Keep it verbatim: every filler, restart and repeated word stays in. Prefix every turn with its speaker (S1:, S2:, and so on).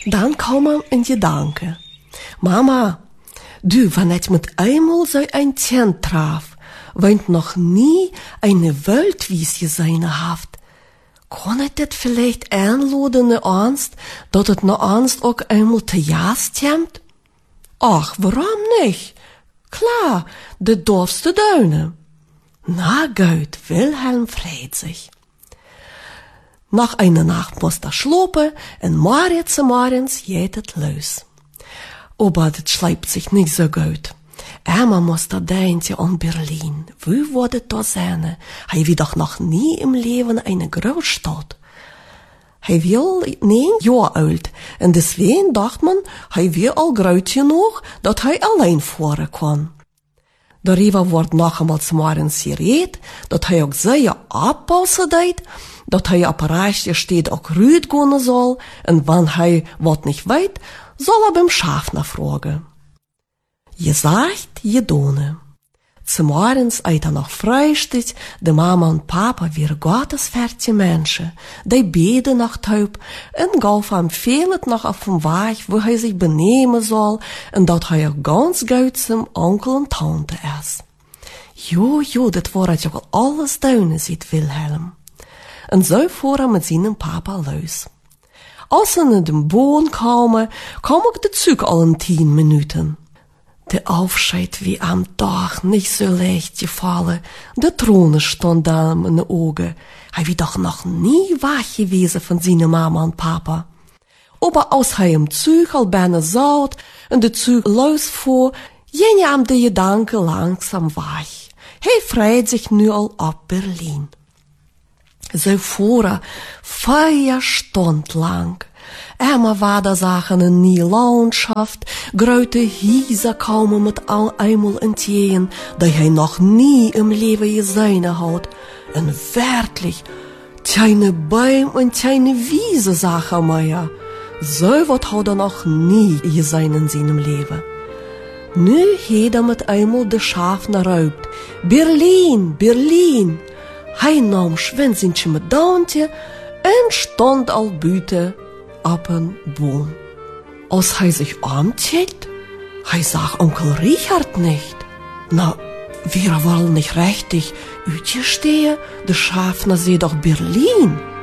S1: Dann kam ihm in Gedanke. Mama, du, wenn ich mit einmal so ein Tent traf, weint noch nie eine Weltwiese seine Haft. Kann ich das vielleicht einladen, ne Angst, dass es ne Angst auch einmal te Jast jämt? Ach, warum nicht? Klar, das darfst du deine. Na gut, Wilhelm freut sich. Nach einer Nacht muss er schlopen und morgen zu morgens geht es los. Aber das schleipt sich nicht so gut. Einmal muss er denken an Berlin. Wie wurde das da sein? Er will doch noch nie im Leben eine Großstadt. Er will neun Jahre alt und deswegen dachte man, er will all groß genug, dass er allein fahren kann. Darüber wordt noch einmal zum morgens geredet, dass er auch sehr abpassen deed, dass er auf der Rechte steht auch rüd gehen soll, und wenn er wat nicht weiß, soll er beim Schafner fragen. Je sagt, je done. Zum morgens eit er noch frühstück, de Mama und Papa wir gottesfertige Menschen, die beten noch taub, und gauf ihm fehlet noch auf dem Weg, wo er sich benehmen soll, und dat er ganz gut zum Onkel und Tante ist. Jo, jo, dat war het ook alles duinen, sieht Wilhelm. Und so fuhr er mit seinem Papa los. Als ze in den Boden kamen, kam ook de Zug al in tien Minuten. Der Aufscheid wie am Tag nicht so leicht gefallen. Der Throne stand da in den Augen. Er war doch noch nie wach gewesen von seiner Mama und Papa. Aber als er im Zug al bijna zat und der Zug losfuhr, ging ihm der Gedanke langsam wach. Er freut sich nu al auf Berlin. So fuhr er vier Stunden lang. Emma war da Sachen in nie Landschaft, grote Hiese kamen mit all einmal entgegen, die er noch nie im Leben gesehen hat. Und wirklich, keine Bäume und keine Wiese, Sachen mehr. So wat hat er noch nie gesehen in seinem Leben. Nu hat er mit einmal de Schafner raubt. Berlin, Berlin! Hij nam Schwänzchen mit Dante und stand al buiten op een boom. Als hij zich omkeek, hij zag Onkel Richard nicht. Na, wir wollen nicht richtig uitgestehen, de Schafner sieht doch Berlin.